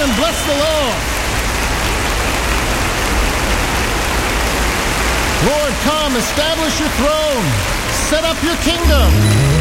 and bless the Lord. Lord, come, establish your throne. Set up your kingdom.